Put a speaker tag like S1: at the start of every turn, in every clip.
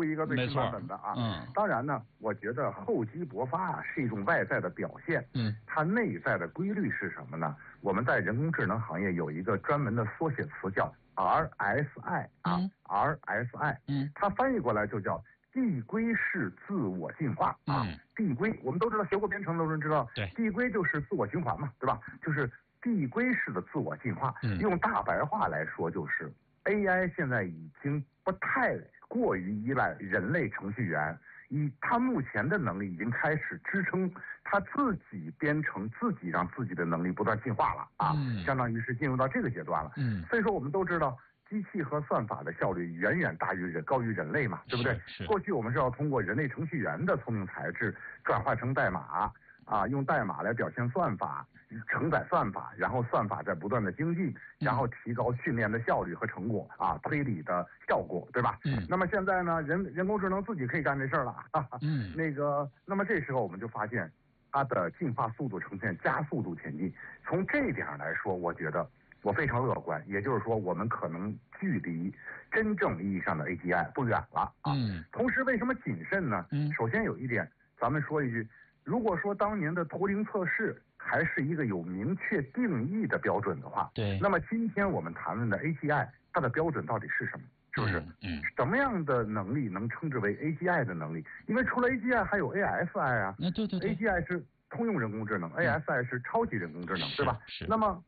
S1: 出一个最新版本的啊。当然呢，我觉得厚积薄发是一种外在的表现。它内在的规律是什么呢？我们在人工智能行业有一个专门的缩写词叫 RSI 啊，RSI。它翻译过来就叫递归式自我进化啊。递归我们都知道，学过编程的人知道，递归就是自我循环嘛，对吧？就是递归式的自我进化。用大白话来说，就是 AI 现在已经不太过于依赖人类程序员，它目前的能力已经开始支撑它自己编程，自己让自己的能力不断进化了啊，相当于是进入到这个阶段了。所以说我们都知道，机器和算法的效率远远高于人类嘛，对不对？过去我们是要通过人类程序员的聪明才智转换成代码啊，用代码来表现算法，承载算法，然后算法在不断的精进，然后提高训练的效率和成果啊，推理的效果，对吧？那么现在呢，人工智能自己可以干这事儿了。那么这时候我们就发现，它的进化速度呈现加速度前进。从这一点上来说，我觉得我非常乐观，也就是说，我们可能距离真正意义上的 AGI 不远了啊。同时，为什么谨慎呢？首先有一点，咱们说一句，如果说当年的图灵测试还是一个有明确定义的标准的话，那么今天我们谈论的 AGI 它的标准到底是什么？是不是？什么样的能力能称之为 AGI 的能力？因为除了 AGI 还有 ASI 啊。对。AGI 是通用人工智能，ASI 是超级人工智能，对吧？那么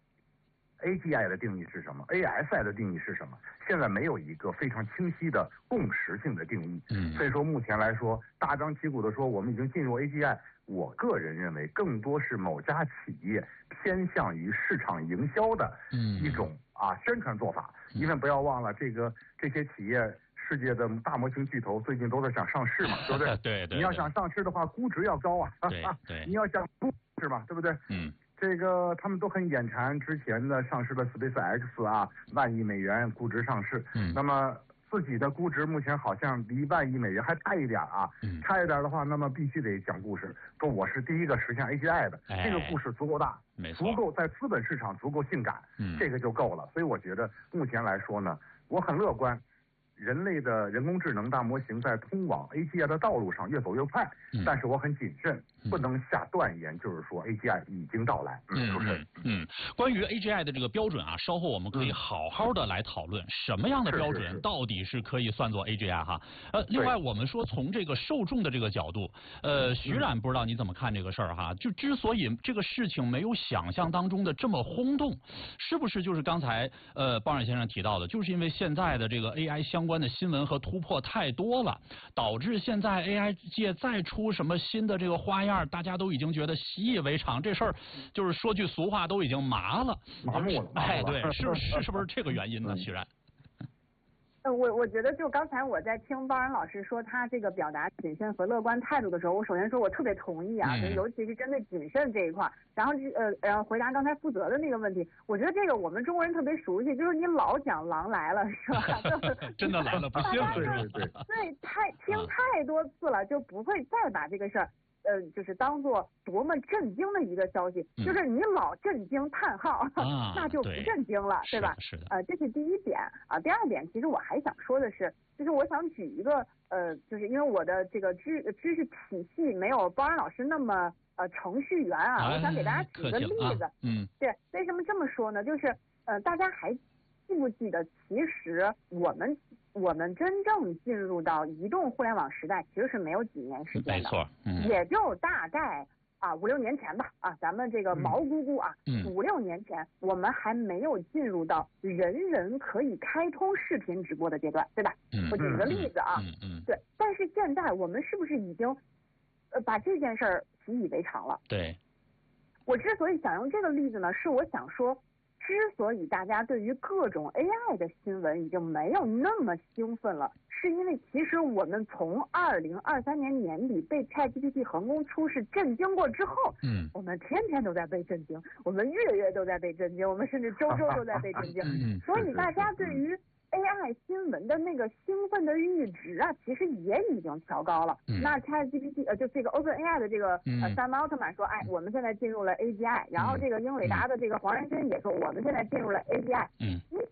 S1: AGI 的定义是什么 ？ASI 的定义是什么？现在没有一个非常清晰的共识性的定义。所以说目前来说，大张旗鼓的说我们已经进入 AGI， 我个人认为更多是某家企业偏向于市场营销的一种宣传做法。因为不要忘了，这些企业世界的大模型巨头最近都在想上市嘛，对不对？对。你要想上市的话，估值要高啊。对。你要想估值嘛，对不对？这个他们都很眼馋之前的上市的 SpaceX 啊，1万亿美元估值上市。那么自己的估值目前好像离1万亿美元还差一点啊。差一点的话，那么必须得讲故事，说我是第一个实现 AGI 的。这个故事足够大，足够在资本市场足够性感，这个就够了。所以我觉得目前来说呢，我很乐观。人类的人工智能大模型在通往 AGI 的道路上越走越快，但是我很谨慎，不能下断言，就是说 AGI 已经到来。
S2: 关于 AGI 的这个标准啊，稍后我们可以好好的来讨论什么样的标准到底是可以算作 AGI 哈。另外我们说从这个受众的这个角度，徐冉不知道你怎么看这个事儿哈？就之所以这个事情没有想象当中的这么轰动，是不是就是刚才包冉先生提到的，就是因为现在的这个 AI 相关的新闻和突破太多了，导致现在 AI 界再出什么新的这个花样，大家都已经觉得习以为常，这事儿就是说句俗话，都已经麻了。对，是不是这个原因呢？徐冉？
S3: 我觉得就刚才我在听包冉老师说他这个表达谨慎和乐观态度的时候，我首先说我特别同意啊，尤其是针对谨慎这一块。然后回答刚才负责的那个问题，我觉得这个我们中国人特别熟悉，就是你老讲狼来了是吧？
S2: 真的来了，不信了。
S3: 对，听太多次了，就不会再把这个事儿。就是当做多么震惊的一个消息，就是你老震惊叹号，那就不震惊了，对吧？
S2: 是的。
S3: 这是第一点啊。第二点，其实我还想说的是，就是我想举一个就是因为我的这个知识体系没有包冉老师那么程序员啊，我想给大家举个例子。对，为什么这么说呢？就是大家还记不记得，其实我们真正进入到移动互联网时代，其实是没有几年时间的，没错，也就大概5-6年前吧，咱们这个毛估估5-6年前，我们还没有进入到人人可以开通视频直播的阶段，对吧？我举个例子啊，对，但是现在我们是不是已经把这件事儿习以为常了？
S2: 对，
S3: 我之所以想用这个例子呢，是我想说。之所以大家对于各种 AI 的新闻已经没有那么兴奋了，是因为其实我们从2023年年底被 ChatGPT 横空出世震惊过之后，我们天天都在被震惊，我们月月都在被震惊，我们甚至周周都在被震惊。所以大家对于 AI 新闻的那个兴奋的阈值啊，其实也已经调高了。那 ChatGPT 就这个 OpenAI 的这个山姆奥特曼说，我们现在进入了 AGI， 然后这个英伟达的这个黄仁勋也说，我们现在进入了 AGI。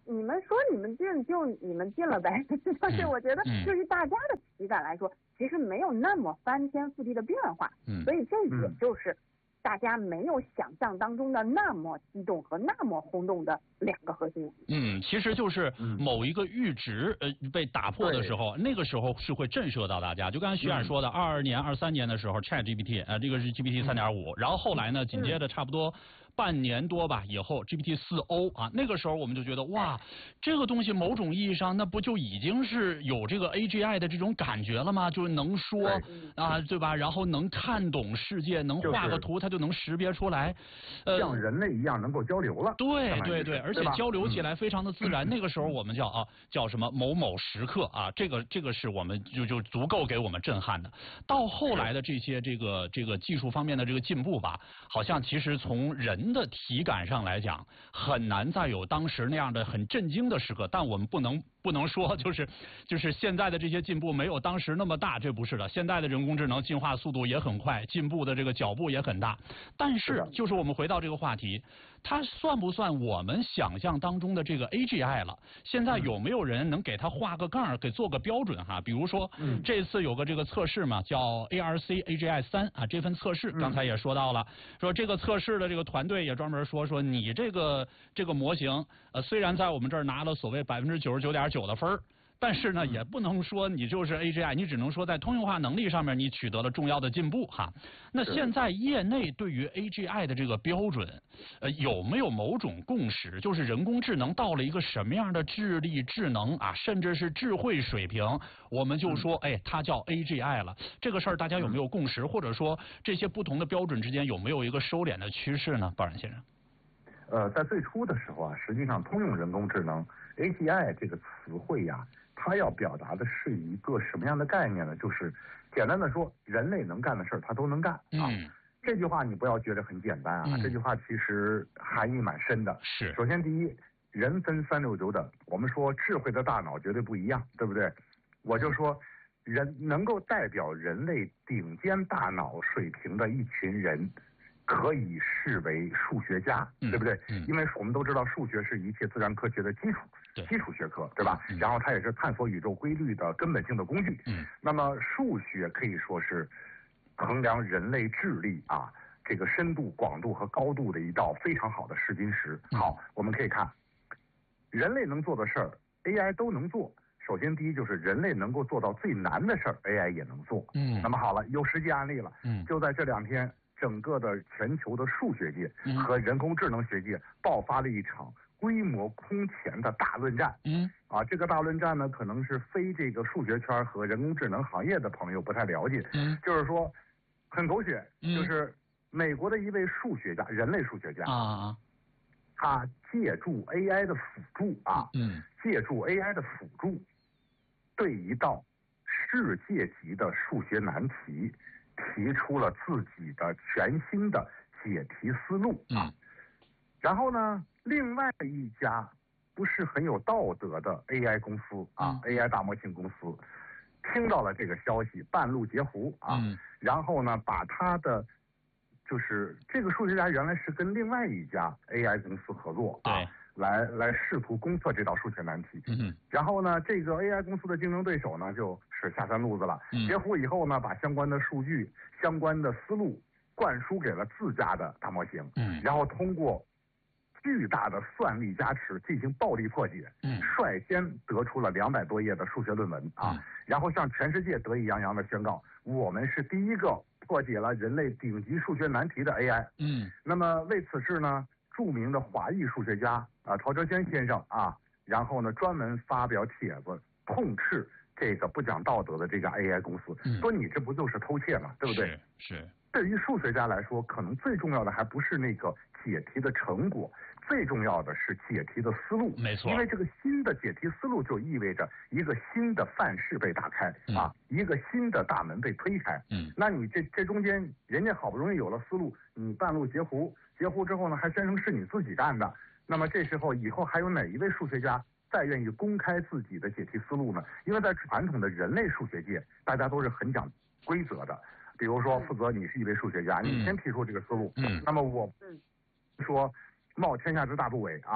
S3: 你们说你们进就你们进了呗，但是我觉得对于大家的体感来说，其实没有那么翻天覆地的变化，所以这也就是大家没有想象当中的那么激动和那么轰动的2个核心。
S2: 其实就是某一个阈值被打破的时候，那个时候是会震慑到大家。就刚才徐冉说的，22年、23年的时候 ，ChatGPT 这个是 GPT 3.5，然后后来呢，紧接着差不多半年多吧以后 GPT 4O 啊，那个时候我们就觉得哇，这个东西某种意义上那不就已经是有这个 AGI 的这种感觉了吗？就是能说啊，对吧？然后能看懂世界，能画个图，它就能识别出来，
S1: 像人类一样能够交流了。
S2: 对对对，而且交流起来非常的自然。那个时候我们叫什么某某时刻啊，这个是我们就足够给我们震撼的。到后来的这些这个技术方面的这个进步吧，好像其实从人的体感上来讲，很难再有当时那样的很震惊的时刻。但我们不能说就是现在的这些进步没有当时那么大，这不是的。现在的人工智能进化速度也很快，进步的这个脚步也很大。但是就是我们回到这个话题，它算不算我们想象当中的这个 AGI 了？现在有没有人能给它画个杠，给做个标准哈？比如说这次有个这个测试嘛，叫 ARC AGI 3啊，这份测试刚才也说到了，说这个测试的这个团队也专门说你这个模型虽然在我们这儿拿了所谓99.9%的分儿，但是呢，也不能说你就是 AGI， 你只能说在通用化能力上面你取得了重要的进步哈。那现在业内对于 AGI 的这个标准，有没有某种共识？就是人工智能到了一个什么样的智力、智能啊，甚至是智慧水平，我们就说，它叫 AGI 了。这个事儿大家有没有共识？或者说这些不同的标准之间有没有一个收敛的趋势呢？鲍冉先生。
S1: 在最初的时候啊，实际上通用人工智能 AGI 这个词汇呀，它要表达的是一个什么样的概念呢？就是简单的说，人类能干的事儿它都能干啊。这句话你不要觉得很简单啊，这句话其实含义蛮深的。
S2: 是。
S1: 首先第一，人分360等，我们说智慧的大脑绝对不一样，对不对？我就说，人能够代表人类顶尖大脑水平的一群人，可以视为数学家，对不对？因为我们都知道数学是一切自然科学的基础学科，对吧？然后它也是探索宇宙规律的根本性的工具。那么数学可以说是衡量人类智力啊这个深度、广度和高度的一道非常好的试金石。好，我们可以看人类能做的事儿 ，AI 都能做。首先第一就是人类能够做到最难的事儿 ，AI 也能做。那么好了，有实际案例了。就在这2天。整个的全球的数学界和人工智能学界爆发了一场规模空前的大论战。这个大论战呢，可能是非这个数学圈和人工智能行业的朋友不太了解。就是说很狗血，就是美国的一位数学家，人类数学家他借助 AI 的辅助借助 AI 的辅助，对一道世界级的数学难题提出了自己的全新的解题思路然后呢，另外一家不是很有道德的 AI 公司AI 大模型公司听到了这个消息，半路截胡然后呢，把他的就是这个数学家原来是跟另外一家 AI 公司合作来试图攻克这道数学难题。然后呢，这个 AI 公司的竞争对手呢，就是下三路子了。截胡以后呢，把相关的数据、相关的思路灌输给了自家的大模型。然后通过巨大的算力加持进行暴力破解。率先得出了200多页的数学论文然后向全世界得意洋洋的宣告，我们是第一个破解了人类顶级数学难题的 AI。那么为此事呢，著名的华裔数学家曹哲轩先生然后呢专门发表帖子痛斥这个不讲道德的这家 AI 公司，说你这不就是偷窃吗？对不对？
S2: 是。
S1: 对于数学家来说，可能最重要的还不是那个解题的成果，最重要的是解题的思路。
S2: 没错。
S1: 因为这个新的解题思路就意味着一个新的范式被打开一个新的大门被推开。那你这中间人家好不容易有了思路，你半路截胡之后呢，还宣称是你自己干的，那么这时候以后还有哪一位数学家再愿意公开自己的解题思路呢？因为在传统的人类数学界，大家都是很讲规则的。比如说，负责你是一位数学家，你先提出这个思路，那么我说冒天下之大不韪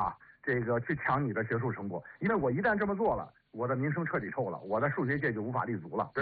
S1: 这个去抢你的学术成果，因为我一旦这么做了，我的名声彻底臭了，我在数学界就无法立足了。